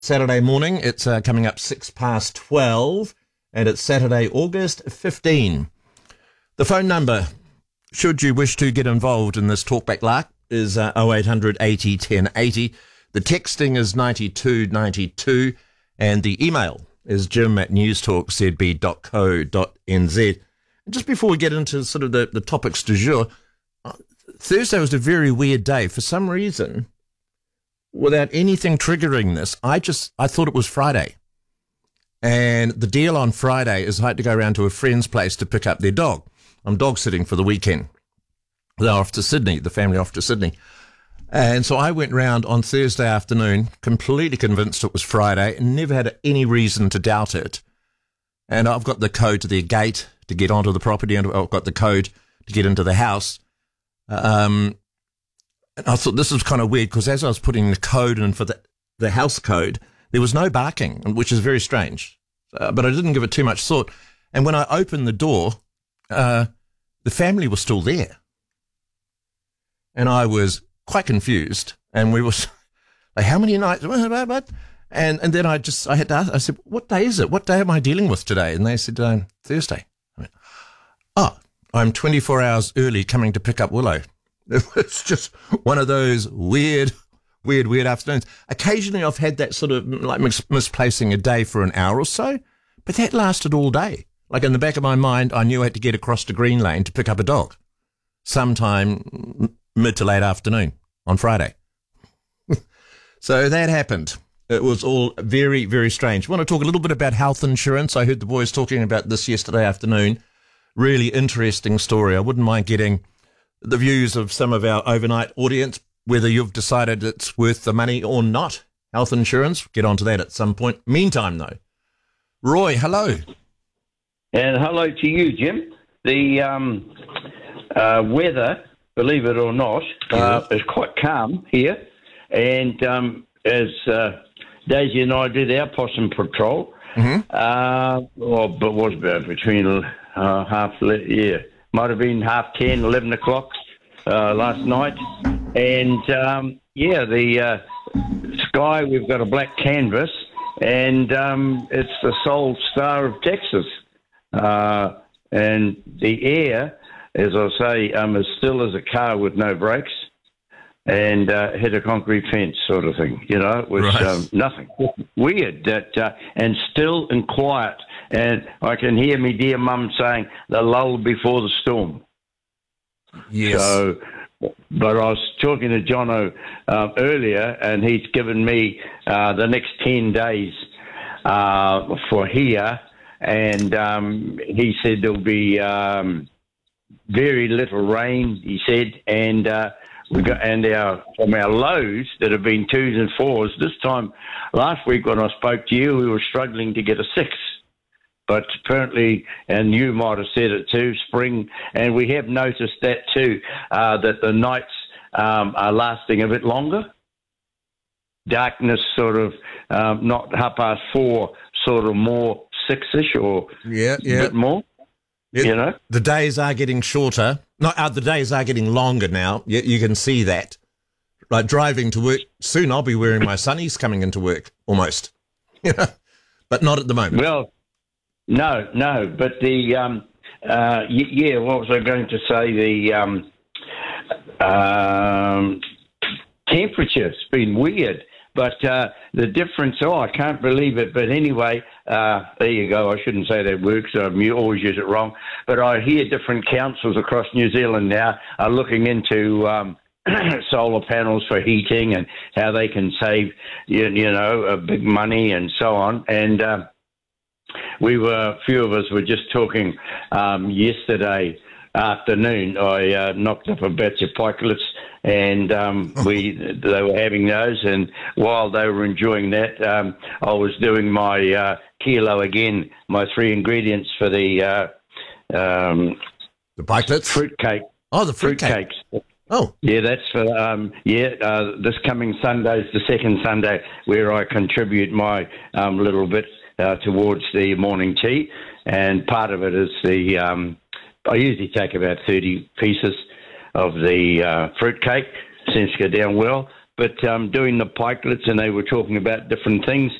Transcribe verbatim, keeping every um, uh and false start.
Saturday morning. It's uh, coming up six past twelve, and it's Saturday, August fifteenth. The phone number, should you wish to get involved in this talkback lark, is uh, oh eight hundred eighty ten eighty. The texting is ninety-two ninety-two, and the email is jim at newstalkzb dot co dot n z. And just before we get into sort of the, the topics du jour, uh, Thursday was a very weird day. For some reason, without anything triggering this, I just, I thought it was Friday. And the deal on Friday is I had to go around to a friend's place to pick up their dog. I'm dog sitting for the weekend. They're off to Sydney, the family off to Sydney. And so I went round on Thursday afternoon, completely convinced it was Friday, and never had any reason to doubt it. And I've got the code to their gate to get onto the property, and I've got the code to get into the house. Um, and I thought this was kind of weird, because as I was putting the code in for the, the house code, there was no barking, which is very strange. Uh, but I didn't give it too much thought. And when I opened the door, uh, the family was still there. And I was quite confused. And we were like, how many nights? And and then I just, I had to ask, I said, what day is it? What day am I dealing with today? And they said, um, Thursday. I went, oh, I'm twenty-four hours early coming to pick up Willow. It was just one of those weird, weird, weird afternoons. Occasionally I've had that sort of like mis- misplacing a day for an hour or so, but that lasted all day. Like in the back of my mind, I knew I had to get across to Green Lane to pick up a dog sometime mid to late afternoon on Friday. So that happened. It was all very, very strange. I want to talk a little bit about health insurance. I heard the boys talking about this yesterday afternoon. Really interesting story. I wouldn't mind getting the views of some of our overnight audience, whether you've decided it's worth the money or not. Health insurance, get onto that at some point. Meantime, though, Roy, hello. And hello to you, Jim. The um, uh, weather, believe it or not, uh, is quite calm here. And um, as uh, Daisy and I did our possum patrol, mm-hmm. uh, well, but was about between uh, half, yeah, might have been half ten, eleven o'clock uh, last night. And, um, yeah, the uh, sky, we've got a black canvas, and um, it's the sole star of Texas. Uh, and the air, as I say, um, as still as a car with no brakes, and uh, hit a concrete fence sort of thing. You know, it was right. um, nothing. Weird, that, uh, and still and quiet. And I can hear me dear mum saying, the lull before the storm. Yes. So, but I was talking to Jono uh, earlier, and he's given me uh, the next ten days uh, for here. And um, he said there'll be um, very little rain, he said, and uh, we got and our from our lows that have been twos and fours. This time last week when I spoke to you, we were struggling to get a six. But apparently, and you might have said it too, spring, and we have noticed that too, uh, that the nights um, are lasting a bit longer. Darkness sort of um, not half past four, sort of more six-ish or yeah, yeah. a bit more, yeah, you know? The days are getting shorter. No, uh, the days are getting longer now. You, you can see that. Like driving to work, soon I'll be wearing my sunnies coming into work, almost. But not at the moment. Well, no, no. But the, um, uh, y- yeah, what was I going to say? The um, um, temperature's been weird. But uh, the difference, oh, I can't believe it. But anyway, uh, there you go. I shouldn't say that word because I always use it wrong. But I hear different councils across New Zealand now are looking into um, solar panels for heating and how they can save, you, you know, uh, big money and so on. And uh, we were, a few of us were just talking um, yesterday afternoon. I uh, knocked up a batch of pikelets. And um, we they were having those, and while they were enjoying that, um, I was doing my uh, kilo again, my three ingredients for the uh, um, the pikelets, fruit cake. Oh, the fruit, fruit cakes. Oh, yeah, that's for um, yeah. Uh, this coming Sunday's the second Sunday where I contribute my um, little bit uh, towards the morning tea, and part of it is the um, I usually take about thirty pieces of the uh, fruitcake. Seems to go down well. but um, doing the pikelets, and they were talking about different things.